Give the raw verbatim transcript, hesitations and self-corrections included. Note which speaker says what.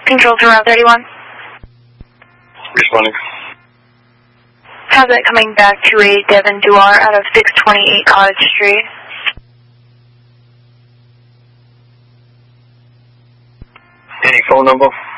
Speaker 1: Control to Route thirty-one.
Speaker 2: Responding.
Speaker 1: How's that coming back to a Devin Duar out of six twenty-eight Cottage Street?
Speaker 2: Any phone number?